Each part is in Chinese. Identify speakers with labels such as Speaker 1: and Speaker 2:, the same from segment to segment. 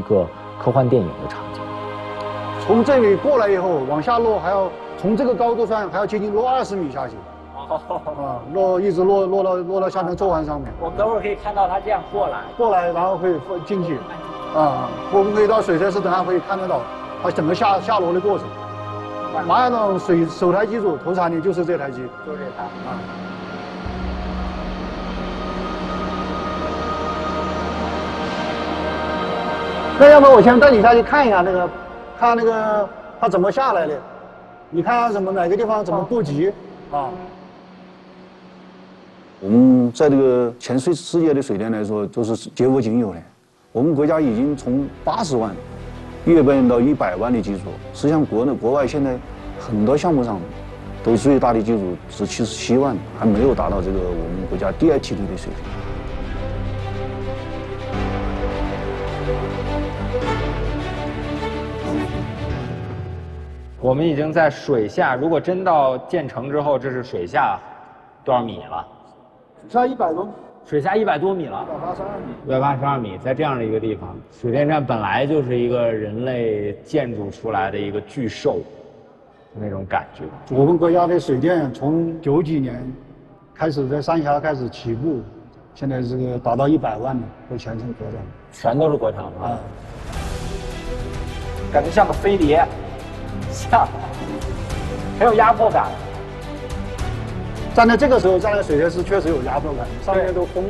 Speaker 1: 个科幻电影的场景。
Speaker 2: 从这里过来以后往下落，还要从这个高度上还要接近落20米下去。一直落到下面轴环上面。
Speaker 1: 我们等会儿可以看到它这样过来，
Speaker 2: 然后可以进去。我们可以到水测室等下可以看得到它整个下落的过程。马亚龙首台机组投产的就是这台机，
Speaker 1: 就是这台啊。
Speaker 2: 那要不我先带你下去看一下看那个它怎么下来的，你看它哪个地方怎么布局啊？
Speaker 3: 我们在这个全世界的水电来说，都是绝无仅有的。我们国家已经从80万跃变到100万的机组。实际上，国外现在很多项目上都最大的机组是77万，还没有达到这个我们国家第2梯队的水平。
Speaker 1: 我们已经在水下，如果真到建成之后，这是水下多少米了？
Speaker 2: 水下100多，
Speaker 1: 水下100多米了，182米，在这样的一个地方，水电站本来就是一个人类建筑出来的一个巨兽，那种感觉。
Speaker 2: 我们国家的水电从90几年开始在三峡开始起步，现在这个达到100万了，都全程国产，
Speaker 1: 全都是国产啊，感觉像个飞碟，像，很有压迫感。
Speaker 2: 站在这个时候，站在水测室确实有压迫感，上面都封了。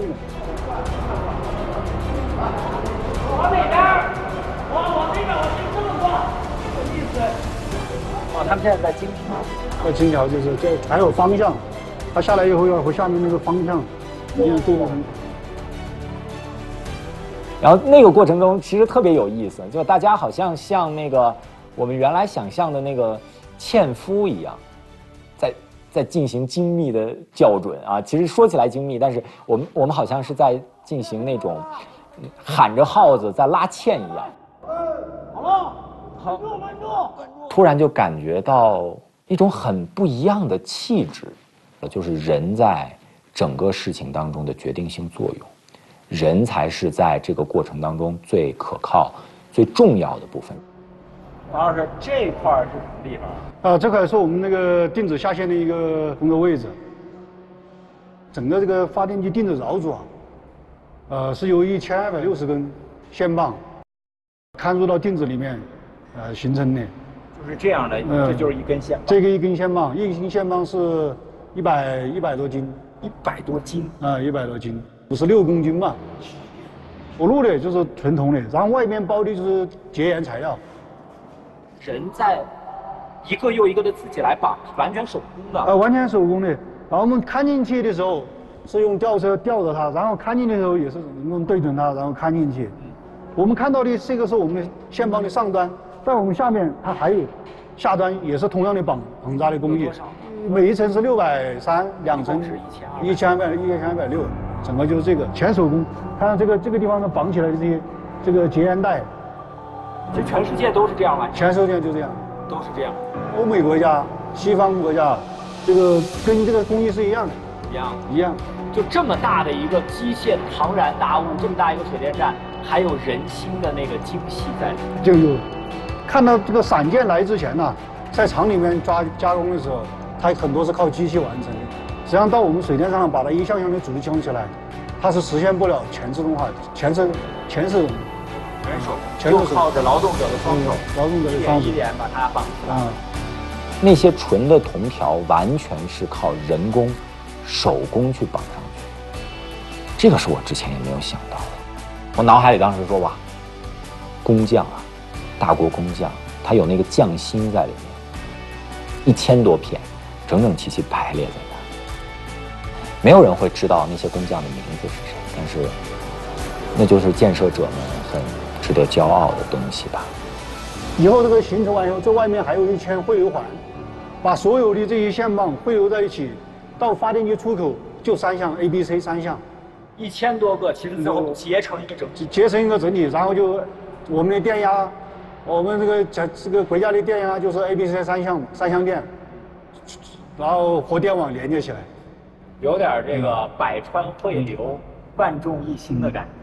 Speaker 4: 往哪边？往这边，我先这么过，有意思。
Speaker 1: 他们现在在精调。
Speaker 2: 在精调就是这还有方向，它下来以后要和下面那个方向一定对得很好。
Speaker 1: 然后那个过程中其实特别有意思，就大家好像那个我们原来想象的那个纤夫一样，在进行精密的校准啊。其实说起来精密，但是我们好像是在进行那种喊着号子在拉纤一样。
Speaker 4: 好了，好，慢住。
Speaker 1: 突然就感觉到一种很不一样的气质，就是人在整个事情当中的决定性作用。人才是在这个过程当中最可靠、最重要的部分。王老师，这块是什么地方？
Speaker 2: 这块是我们那个定子下线的一个工作位置。整个这个发电机定子绕组是由1260根线棒看入到定子里面，形成的。
Speaker 1: 就是这样的，这就是一根线棒。
Speaker 2: 这个一根线棒，一根线棒是100多斤。
Speaker 1: 100多斤
Speaker 2: ？100多斤，56公斤嘛。火路的就是纯铜的，然后外面包的就是节盐材料。
Speaker 1: 人在一个又一个的自己来绑，完全手工的。
Speaker 2: 完全手工的。然后我们看进去的时候是用吊车吊着它，然后看进去的时候也是用对准它，然后看进去。我们看到的这个是我们的线棒的上端，在我们下面它还有下端也是同样的膨扎的工艺。每一层是630，两层是1260，整个就是这个全手工。看到这个地方呢绑起来的这个节烟带，
Speaker 1: 就全世界都是这样完成。
Speaker 2: 全世界就这样，
Speaker 1: 都是这样。
Speaker 2: 欧美国家、西方国家，这个跟这个工艺是一样的。一样。
Speaker 1: 就这么大的一个机械的庞然大物，这么大一个水电站，还有人心的那个精细在里面。
Speaker 2: 就有看到这个散件来之前呢，在厂里面加工的时候，它很多是靠机器完成的。实际上到我们水电上把它一项项的组装起来，它是实现不了全自动化，全是人
Speaker 1: 手，
Speaker 2: 全
Speaker 1: 就靠着劳动者的双手，
Speaker 2: 劳动者的双手
Speaker 1: 一点把它绑起来。那些纯的铜条完全是靠人工、手工去绑上去，这个是我之前也没有想到的。我脑海里当时说哇，工匠啊，大国工匠，他有那个匠心在里面，1000多片，整整齐齐排列在那儿。没有人会知道那些工匠的名字是谁，但是那就是建设者们很值得骄傲的东西吧。
Speaker 2: 以后这个形成完以后，这外面还有一圈汇流环，把所有的这些线棒汇流在一起，到发电机出口就3项 ABC 3项
Speaker 1: ，1000多个，其实最后结成一个整体，
Speaker 2: 结成一个整体，然后就我们的电压，我们这个国家的电压就是 ABC 3项电，然后和电网连接起来，
Speaker 1: 有点这个百川汇流、万众一心的感觉。